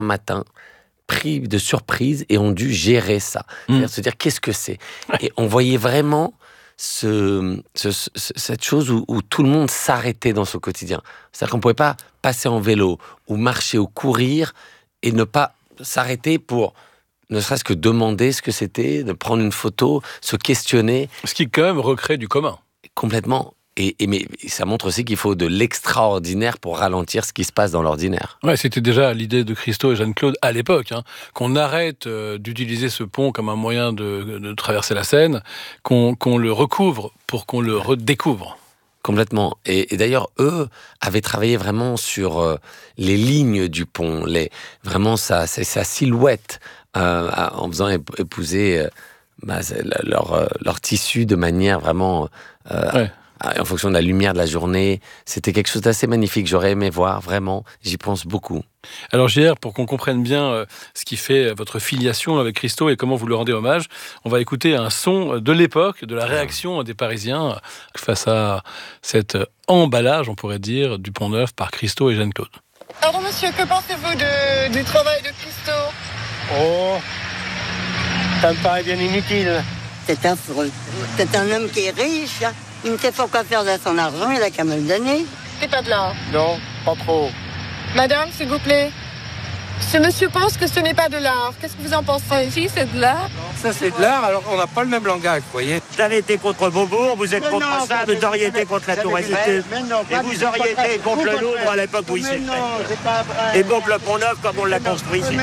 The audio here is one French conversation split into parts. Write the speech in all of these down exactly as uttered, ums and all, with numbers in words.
matin, pris de surprise et ont dû gérer ça. Mmh. C'est-à-dire se dire qu'est-ce que c'est. Et on voyait vraiment ce, ce, ce, cette chose où, où tout le monde s'arrêtait dans son quotidien. C'est-à-dire qu'on ne pouvait pas passer en vélo ou marcher ou courir et ne pas s'arrêter pour ne serait-ce que demander ce que c'était, de prendre une photo, se questionner. Ce qui quand même recrée du commun. Complètement. Et, et mais ça montre aussi qu'il faut de l'extraordinaire pour ralentir ce qui se passe dans l'ordinaire. Ouais, c'était déjà l'idée de Christo et Jeanne-Claude à l'époque, hein, qu'on arrête euh, d'utiliser ce pont comme un moyen de, de traverser la Seine, qu'on, qu'on le recouvre pour qu'on le redécouvre. Complètement. Et, et d'ailleurs, eux avaient travaillé vraiment sur euh, les lignes du pont, les, vraiment sa, sa, sa silhouette, euh, en faisant épouser euh, bah, leur, euh, leur tissu de manière vraiment... Euh, ouais. En fonction de la lumière de la journée, c'était quelque chose d'assez magnifique. J'aurais aimé voir, vraiment, j'y pense beaucoup. Alors J R, pour qu'on comprenne bien euh, ce qui fait votre filiation avec Christo et comment vous le rendez hommage, on va écouter un son de l'époque, de la réaction des Parisiens face à cet emballage, on pourrait dire, du Pont Neuf par Christo et Jeanne-Claude. Alors monsieur, que pensez-vous de, du travail de Christo ? Oh, ça me paraît bien inutile. C'est affreux. C'est un homme qui est riche. Il ne sait pas quoi faire de son argent, il a qu'à me le donner. C'est pas de l'art. Non, pas trop. Madame, s'il vous plaît. Ce monsieur pense que ce n'est pas de l'art. Qu'est-ce que vous en pensez ? Si, c'est de l'art. Ça, c'est de l'art, alors on n'a pas le même langage, vous voyez. Vous avez été contre Beaubourg, vous êtes Mais contre non, ça, mais vous auriez été contre la Tour Eiffel, et vous auriez été contre le Louvre à l'époque où il s'est fait. Et contre le Pont-Neuf comme on l'a construit ici.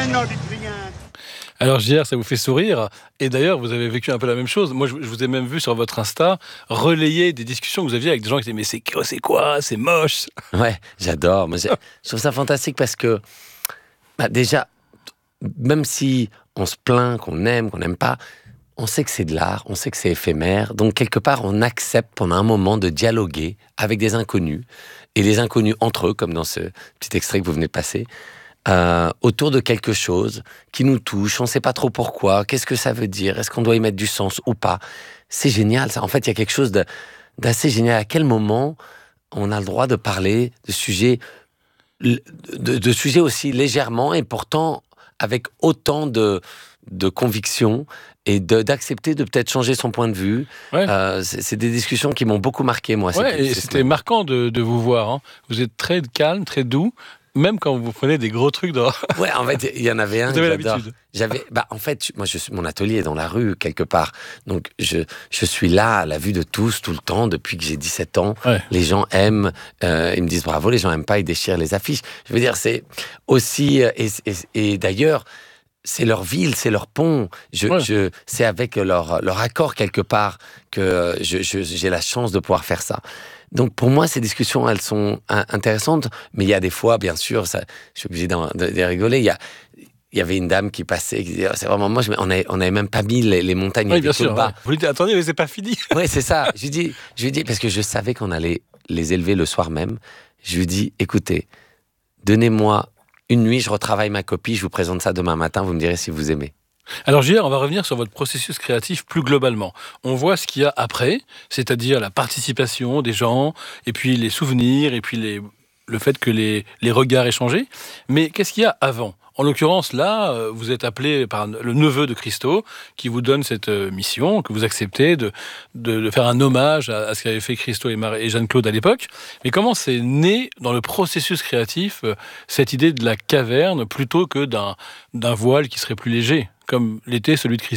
Alors J R, ça vous fait sourire, et d'ailleurs vous avez vécu un peu la même chose. Moi je vous ai même vu sur votre Insta relayer des discussions que vous aviez avec des gens qui disaient mais c'est quoi, c'est quoi, c'est moche. Ouais, j'adore. Moi, je trouve ça fantastique parce que bah, déjà, même si on se plaint, qu'on aime, qu'on n'aime pas, on sait que c'est de l'art, on sait que c'est éphémère. Donc quelque part, on accepte pendant un moment de dialoguer avec des inconnus, et les inconnus entre eux, comme dans ce petit extrait que vous venez de passer. Euh, autour de quelque chose qui nous touche, on ne sait pas trop pourquoi, qu'est-ce que ça veut dire, est-ce qu'on doit y mettre du sens ou pas. C'est génial, ça. En fait, il y a quelque chose de, d'assez génial. À quel moment on a le droit de parler de sujets, de, de sujets aussi légèrement et pourtant avec autant de, de conviction et de, d'accepter de peut-être changer son point de vue. Ouais. Euh, c'est, c'est des discussions qui m'ont beaucoup marqué, moi. Ouais, c'est, et c'est c'était marquant de, de vous voir. Hein. Vous êtes très calme, très doux. Même quand vous prenez des gros trucs dans... Ouais, en fait, il y en avait un vous avez que j'adore. l'habitude. J'avais, bah, en fait, moi, je suis, mon atelier est dans la rue, quelque part. Donc, je, je suis là, à la vue de tous, tout le temps, depuis que j'ai dix-sept ans. Ouais. Les gens aiment, euh, ils me disent bravo, les gens aiment pas, ils déchirent les affiches. Je veux dire, c'est aussi... Et, et, et d'ailleurs, c'est leur ville, c'est leur pont. Je, Ouais. je, c'est avec leur, leur accord, quelque part, que je, je, j'ai la chance de pouvoir faire ça. Donc pour moi, ces discussions, elles sont intéressantes, mais il y a des fois, bien sûr, ça, je suis obligé de, de, de rigoler. Il y a, il y avait une dame qui passait, qui disait, oh, c'est vraiment moche, mais on n'avait on avait même pas mis les, les montagnes. Oui, bien sûr. bas. Ouais. Vous lui dites, attendez, mais c'est pas fini. Oui, c'est ça. Je lui dis, je lui dis, parce que je savais qu'on allait les élever le soir même. Je lui dis, écoutez, donnez-moi une nuit, je retravaille ma copie, je vous présente ça demain matin, vous me direz si vous aimez. Alors J R, on va revenir sur votre processus créatif plus globalement. On voit ce qu'il y a après, c'est-à-dire la participation des gens, et puis les souvenirs, et puis les, le fait que les, les regards aient changé. Mais qu'est-ce qu'il y a avant ? En l'occurrence, là, vous êtes appelé par le neveu de Christo, qui vous donne cette mission, que vous acceptez de, de, de faire un hommage à, à ce qu'avaient fait Christo et, Marie, et Jeanne-Claude à l'époque. Mais comment c'est né dans le processus créatif cette idée de la caverne plutôt que d'un, d'un voile qui serait plus léger, comme l'était celui de Christo ?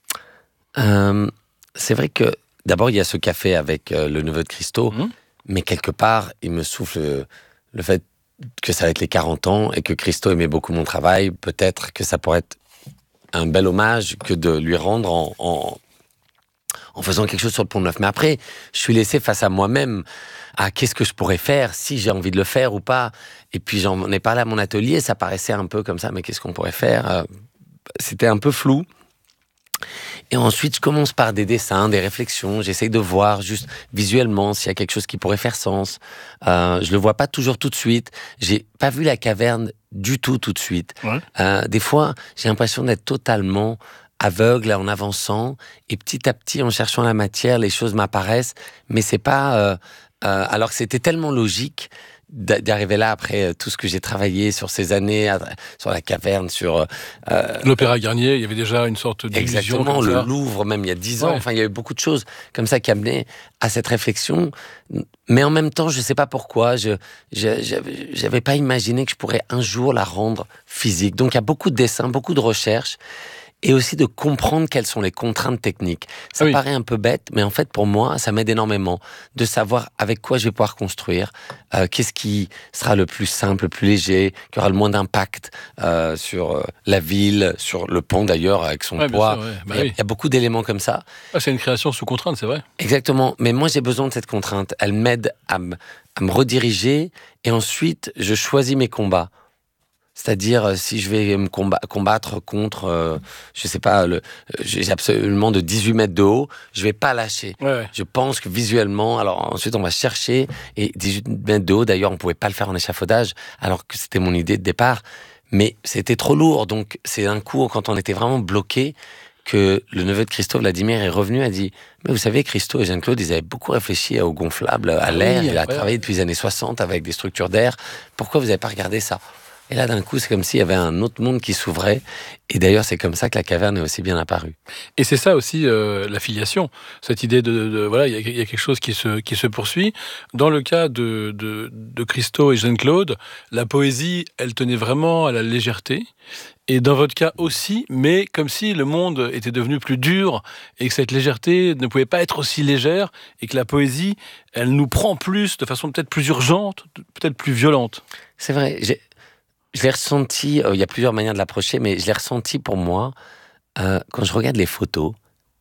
euh, C'est vrai que d'abord, il y a ce café avec euh, le neveu de Christo, mmh. mais quelque part, il me souffle le, le fait que ça va être les quarante ans et que Christo aimait beaucoup mon travail. Peut-être que ça pourrait être un bel hommage que de lui rendre en, en, en faisant quelque chose sur le Pont Neuf. Mais après, je suis laissé face à moi-même, à qu'est-ce que je pourrais faire, si j'ai envie de le faire ou pas. Et puis j'en ai parlé à mon atelier, ça paraissait un peu comme ça, mais qu'est-ce qu'on pourrait faire ? C'était un peu flou. Et ensuite, je commence par des dessins, des réflexions. J'essaye de voir juste visuellement s'il y a quelque chose qui pourrait faire sens. Euh, je le vois pas toujours tout de suite. J'ai pas vu la caverne du tout tout de suite. Ouais. Euh, des fois, j'ai l'impression d'être totalement aveugle en avançant. Et petit à petit, en cherchant la matière, les choses m'apparaissent. Mais c'est pas... Euh, euh, alors que c'était tellement logique. d'arriver là après tout ce que j'ai travaillé sur ces années, sur la caverne, sur... Euh, L'Opéra Garnier, il y avait déjà une sorte d'illusion. Exactement, le Louvre, même il y a dix ans. Ouais. Enfin, il y a eu beaucoup de choses comme ça qui amenaient à cette réflexion. Mais en même temps, je ne sais pas pourquoi, je n'avais pas imaginé que je pourrais un jour la rendre physique. Donc, il y a beaucoup de dessins, beaucoup de recherches. Et aussi de comprendre quelles sont les contraintes techniques. Ça oui. paraît un peu bête, mais en fait, pour moi, ça m'aide énormément de savoir avec quoi je vais pouvoir construire, euh, qu'est-ce qui sera le plus simple, le plus léger, qui aura le moins d'impact euh, sur euh, la ville, sur le pont d'ailleurs, avec son ouais, poids. Sûr, ouais. bah il, y a, oui. il y a beaucoup d'éléments comme ça. Ah, c'est une création sous contrainte, c'est vrai. Exactement, mais moi, j'ai besoin de cette contrainte. Elle m'aide à, m- à me rediriger, et ensuite, je choisis mes combats. C'est-à-dire, si je vais me comba- combattre contre, euh, je sais pas, le, j'ai absolument de dix-huit mètres de haut, je vais pas lâcher. Ouais, ouais. Je pense que visuellement, alors ensuite on va chercher, et dix-huit mètres de haut, d'ailleurs, on pouvait pas le faire en échafaudage, alors que c'était mon idée de départ, mais c'était trop lourd, donc c'est un coup, quand on était vraiment bloqué, que le neveu de Christo, Vladimir, est revenu et a dit « Mais vous savez, Christo et Jeanne-Claude, ils avaient beaucoup réfléchi au gonflable, à l'air, oui, il a travaillé depuis les années soixante avec des structures d'air, pourquoi vous n'avez pas regardé ça ?» Et là, d'un coup, c'est comme s'il y avait un autre monde qui s'ouvrait. Et d'ailleurs, c'est comme ça que la caverne est aussi bien apparue. Et c'est ça aussi euh, la filiation. Cette idée de, de, de voilà, il y, y a quelque chose qui se qui se poursuit. Dans le cas de de, de Christo et Jeanne-Claude, la poésie, elle tenait vraiment à la légèreté. Et dans votre cas aussi, mais comme si le monde était devenu plus dur et que cette légèreté ne pouvait pas être aussi légère et que la poésie, elle nous prend plus, de façon peut-être plus urgente, peut-être plus violente. C'est vrai. J'ai... Je l'ai ressenti, euh, il y a plusieurs manières de l'approcher, mais je l'ai ressenti pour moi, euh, quand je regarde les photos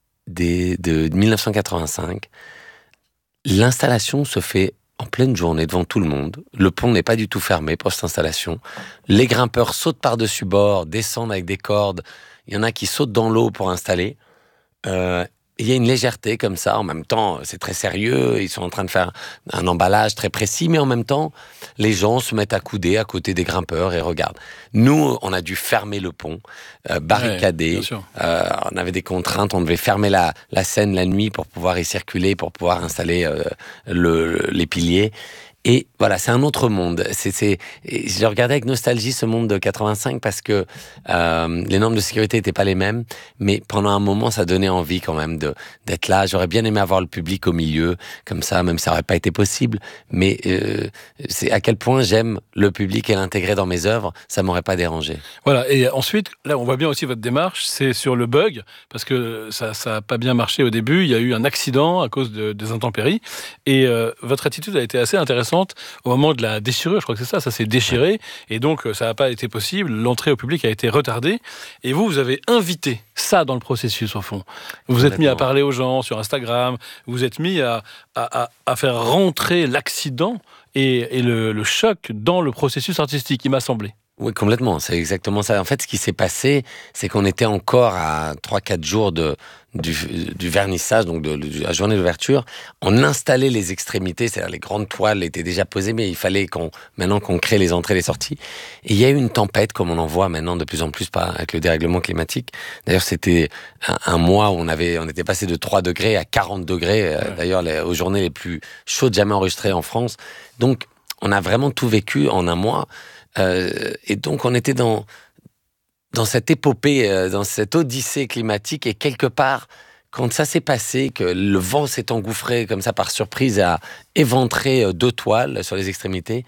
des, de dix-neuf cent quatre-vingt-cinq, l'installation se fait en pleine journée devant tout le monde. Le pont n'est pas du tout fermé pour cette installation. Les grimpeurs sautent par-dessus bord, descendent avec des cordes. Il y en a qui sautent dans l'eau pour installer. Euh, Il y a une légèreté comme ça, en même temps, c'est très sérieux, ils sont en train de faire un emballage très précis, mais en même temps, les gens se mettent à couder à côté des grimpeurs et regardent. Nous, on a dû fermer le pont, euh, barricader, ouais, euh, on avait des contraintes, on devait fermer la, la Seine la nuit pour pouvoir y circuler, pour pouvoir installer euh, le, les piliers. Et voilà, c'est un autre monde. C'est, c'est, je le regardais avec nostalgie, ce monde de quatre-vingt-cinq, parce que euh, les normes de sécurité n'étaient pas les mêmes, mais pendant un moment, ça donnait envie quand même de, d'être là. J'aurais bien aimé avoir le public au milieu, comme ça, même si ça n'aurait pas été possible. Mais euh, c'est à quel point j'aime le public et l'intégrer dans mes œuvres, ça ne m'aurait pas dérangé. Voilà, et ensuite, là, on voit bien aussi votre démarche, c'est sur le bug, parce que ça n'a pas bien marché au début. Il y a eu un accident à cause de, des intempéries, et euh, votre attitude a été assez intéressante au moment de la déchirure, je crois que c'est ça, ça s'est déchiré, et donc ça n'a pas été possible, l'entrée au public a été retardée, et vous, vous avez invité ça dans le processus, au fond. Vous êtes mis à parler aux gens sur Instagram, vous êtes mis à, à, à faire rentrer l'accident et, et le, le choc dans le processus artistique, il m'a semblé. Oui, complètement, c'est exactement ça. En fait, ce qui s'est passé, c'est qu'on était encore à trois quatre jours de, du, du vernissage, donc de, de la journée d'ouverture. On installait les extrémités, c'est-à-dire les grandes toiles étaient déjà posées, mais il fallait qu'on, maintenant qu'on crée les entrées et les sorties. Et il y a eu une tempête, comme on en voit maintenant de plus en plus par, avec le dérèglement climatique. D'ailleurs, c'était un, un mois où on avait, on était passé de trois degrés à quarante degrés, ouais. D'ailleurs, les, aux journées les plus chaudes jamais enregistrées en France. Donc, on a vraiment tout vécu en un mois. Euh, et donc, on était dans, dans cette épopée, euh, dans cette odyssée climatique, et quelque part, quand ça s'est passé, que le vent s'est engouffré comme ça par surprise et a éventré euh, deux toiles sur les extrémités,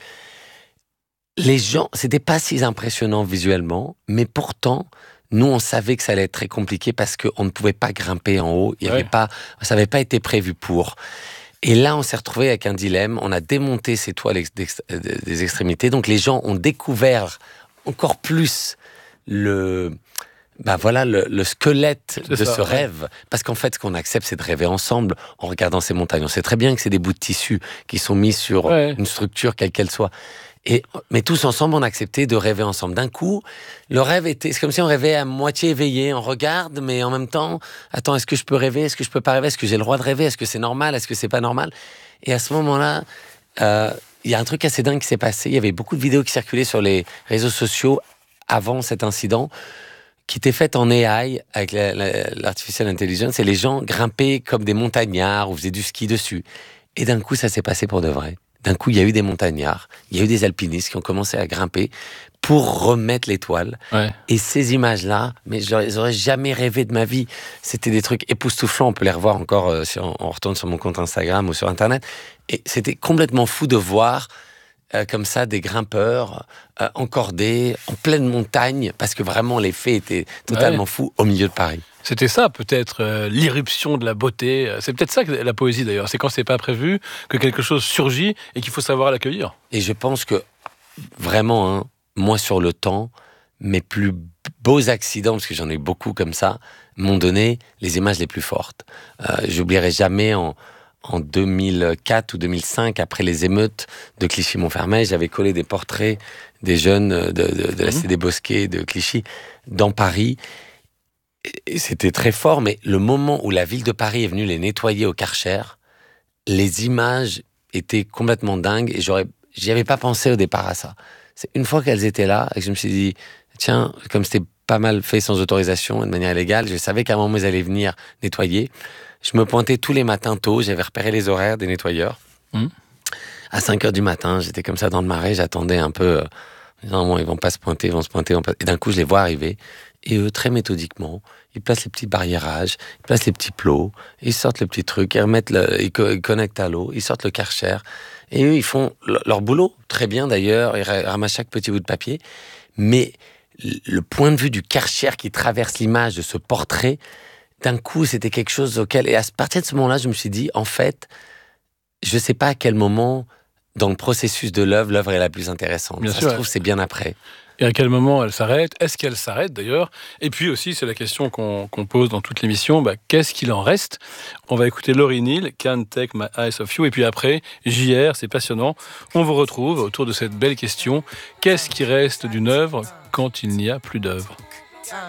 les gens, c'était pas si impressionnant visuellement, mais pourtant, nous, on savait que ça allait être très compliqué parce qu'on ne pouvait pas grimper en haut, il y avait ouais. pas, ça n'avait pas été prévu pour. Et là, on s'est retrouvé avec un dilemme. On a démonté ces toiles ex- des extrémités. Donc, les gens ont découvert encore plus le, bah voilà, le, le squelette c'est de ça, ce ouais. rêve. Parce qu'en fait, ce qu'on accepte, c'est de rêver ensemble en regardant ces montagnes. On sait très bien que c'est des bouts de tissu qui sont mis sur ouais. une structure, quelle qu'elle soit. Et, mais tous ensemble, on a accepté de rêver ensemble. D'un coup, le rêve était... C'est comme si on rêvait à moitié éveillé. On regarde, mais en même temps, attends, est-ce que je peux rêver? Est-ce que je peux pas rêver? Est-ce que j'ai le droit de rêver? Est-ce que c'est normal? Est-ce que c'est pas normal? Et à ce moment-là, euh, il y a un truc assez dingue qui s'est passé. Il y avait beaucoup de vidéos qui circulaient sur les réseaux sociaux avant cet incident, qui étaient faites en A I, avec la, la, l'artificial intelligence, et les gens grimpaient comme des montagnards ou faisaient du ski dessus. Et d'un coup, ça s'est passé pour de vrai. d'un coup, il y a eu des montagnards, il y a eu des alpinistes qui ont commencé à grimper pour remettre l'étoile. Ouais. Et ces images-là, mais je les aurais jamais rêvé de ma vie. C'était des trucs époustouflants. On peut les revoir encore euh, si on, on retourne sur mon compte Instagram ou sur Internet. Et c'était complètement fou de voir euh, comme ça des grimpeurs euh, encordés en pleine montagne, parce que vraiment l'effet était totalement Ouais. fou au milieu de Paris. C'était ça, peut-être, euh, l'irruption de la beauté. C'est peut-être ça que la poésie, d'ailleurs. C'est quand c'est pas prévu que quelque chose surgit et qu'il faut savoir l'accueillir. Et je pense que vraiment, hein, moi sur le temps, mes plus beaux accidents, parce que j'en ai eu beaucoup comme ça, m'ont donné les images les plus fortes. Euh, j'oublierai jamais en, en deux mille quatre ou deux mille cinq, après les émeutes de Clichy-Montfermeil, j'avais collé des portraits des jeunes de, de, de la Cité des Bosquets de Clichy dans Paris. Et c'était très fort, mais le moment où la ville de Paris est venue les nettoyer au Karcher, les images étaient complètement dingues et j'aurais, j'y avais pas pensé au départ à ça. C'est une fois qu'elles étaient là et que je me suis dit, tiens, comme c'était pas mal fait sans autorisation et de manière illégale, je savais qu'à un moment ils allaient venir nettoyer. Je me pointais tous les matins tôt, j'avais repéré les horaires des nettoyeurs. Mmh. À cinq heures du matin, j'étais comme ça dans le marais, j'attendais un peu, euh, non, ils vont pas se pointer, ils vont se pointer. Et d'un coup, je les vois arriver. Et eux, très méthodiquement, ils placent les petits barriérages, ils placent les petits plots, ils sortent le petit truc, ils remettent le, ils, co- ils connectent à l'eau, ils sortent le Karcher. Et eux, ils font le, leur boulot, très bien d'ailleurs, ils ramassent chaque petit bout de papier. Mais le point de vue du Karcher qui traverse l'image de ce portrait, d'un coup, c'était quelque chose auquel... Et à partir de ce moment-là, je me suis dit, en fait, je sais pas à quel moment, dans le processus de l'œuvre, l'œuvre est la plus intéressante. Bien Ça sûr, se trouve, c'est bien après. Et à quel moment elle s'arrête? Est-ce qu'elle s'arrête d'ailleurs? Et puis aussi, c'est la question qu'on, qu'on pose dans toute l'émission, bah, qu'est-ce qu'il en reste? On va écouter Lauryn Hill, Can't Take My Eyes Off You, et puis après, J R, c'est passionnant. On vous retrouve autour de cette belle question, qu'est-ce qui reste d'une œuvre quand il n'y a plus d'œuvre?